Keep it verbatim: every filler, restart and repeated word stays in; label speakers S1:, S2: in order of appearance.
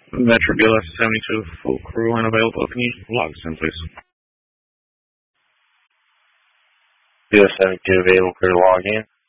S1: Metro B L S seventy-two, full crew unavailable. Can you log us in, please?
S2: B L S seventy-two available, crew log in.